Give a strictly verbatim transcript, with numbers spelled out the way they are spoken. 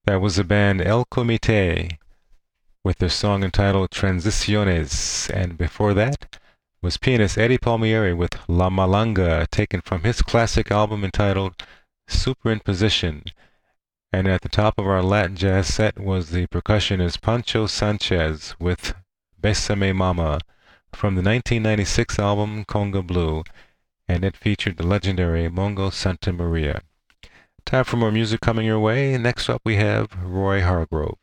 That was the band El Comité with their song entitled Transiciones, and before that was pianist Eddie Palmieri with La Malanga, taken from his classic album entitled Superimposition. And at the top of our Latin jazz set was the percussionist Pancho Sanchez with Besame Mama from the nineteen ninety-six album Conga Blue, and it featured the legendary Mongo Santa Maria. Time for more music coming your way. Next up we have Roy Hargrove.